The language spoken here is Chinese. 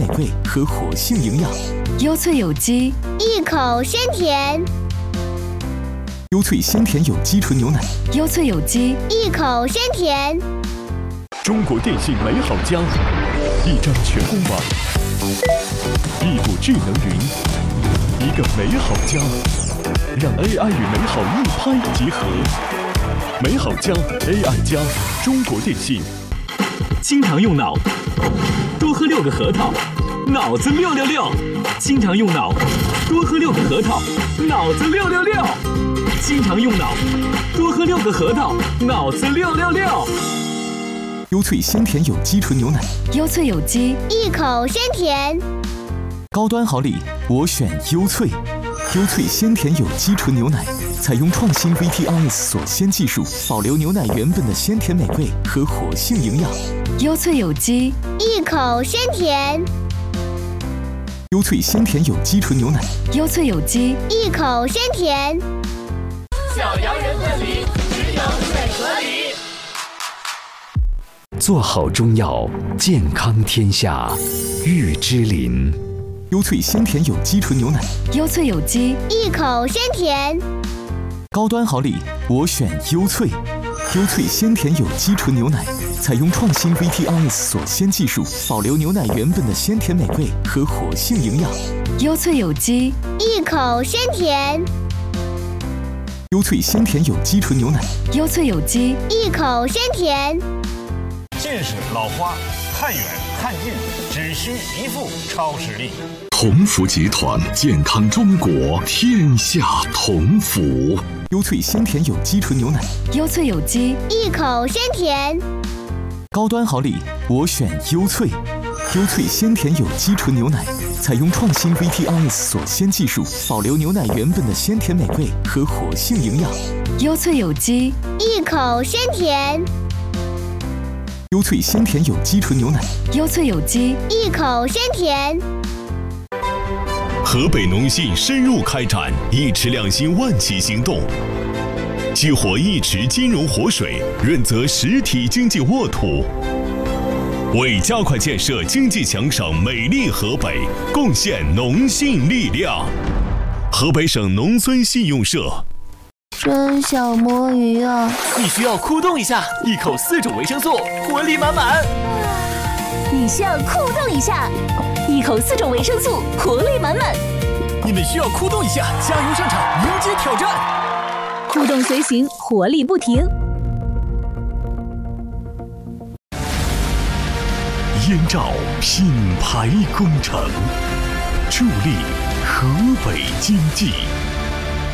美味和活性营养。 优萃有机， 一口鲜甜。 优萃鲜甜有机纯牛奶， 优萃有机， 一口鲜甜。 中国电信美好家，一张全公网，一股智能云，一个美好家，让 AI 与美好一拍即合。美好家 AI 加，中国电信。 经常用脑，多喝6个核桃，脑子666。经常用脑，多喝6个核桃，脑子666。经常用脑，多喝6个核桃，脑子666。 优萃鲜甜有机纯牛奶， 优萃有机， 一口鲜甜。 高端好礼，我选优萃。优萃鲜甜有机纯牛奶，采用创新 VTRS 锁鲜技术，保留牛奶原本的鲜甜美味和活性营养。 优萃有机， 一口鲜甜。 优萃鲜甜有机纯牛奶， 优萃有机， 一口鲜甜。 小羊人分离，只有最合理。 做好中药，健康天下。玉芝林。 优萃鲜甜有机纯牛奶， 优萃有机， 一口鲜甜。 高端好礼，我选优萃。优萃鲜甜有机纯牛奶，采用创新 VTRS 锁鲜技术，保留牛奶原本的鲜甜美味和活性营养。 优萃有机， 一口鲜甜。 优萃鲜甜有机纯牛奶， 优萃有机， 一口鲜甜。 近视、老花、看远看近，只需一副超视力。 同福集团，健康中国，天下同福。 优萃鲜甜有机纯牛奶， 优萃有机， 一口鲜甜。 高端好礼，我选优萃。优萃鲜甜有机纯牛奶，采用创新 VTRS 锁鲜技术，保留牛奶原本的鲜甜美味和活性营养。 优萃有机， 一口鲜甜。 优萃鲜甜有机纯牛奶， 优萃有机， 一口鲜甜。 河北农信深入开展一池两新万企行动，激活一池金融活水，润泽实体经济沃土，为加快建设经济强省美丽河北贡献农信力量。河北省农村信用社。 真想摸鱼啊！ 你需要酷动一下，一口4种维生素，活力满满。 你需要酷动一下，一口4种维生素，活力满满。 你们需要酷动一下，加油上场，迎接挑战。 酷动随行，活力不停。 燕赵品牌工程，助力河北经济。